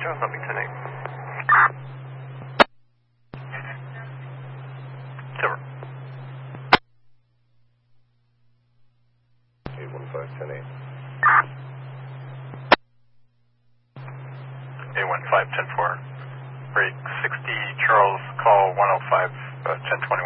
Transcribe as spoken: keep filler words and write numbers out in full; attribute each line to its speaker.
Speaker 1: Jones, I'll be ten eight. Silver.
Speaker 2: eight one five, ten eight.
Speaker 1: eight one five, ten four. Break sixty, Charles, call one oh five, uh, ten twenty.